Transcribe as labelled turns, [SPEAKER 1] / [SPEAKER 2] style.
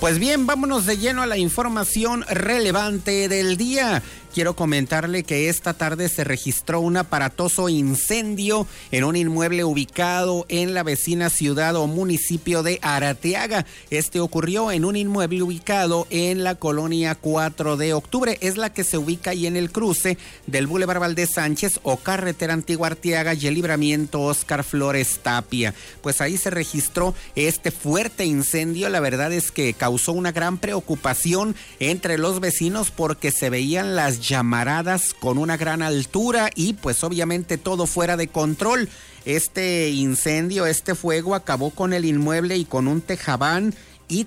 [SPEAKER 1] Pues bien, vámonos de lleno a la información relevante del día. Quiero comentarle que esta tarde se registró un aparatoso incendio en un inmueble ubicado en la vecina ciudad o municipio de Arteaga. Este ocurrió en un inmueble ubicado en la colonia 4 de octubre. Es la que se ubica ahí en el cruce del Boulevard Valdés Sánchez o Carretera Antigua Arteaga y el Libramiento Óscar Flores Tapia. Pues ahí se registró este fuerte incendio. La verdad es que causó una gran preocupación entre los vecinos porque se veían las llamaradas con una gran altura y pues obviamente todo fuera de control. Este incendio, este fuego acabó con el inmueble y con un tejabán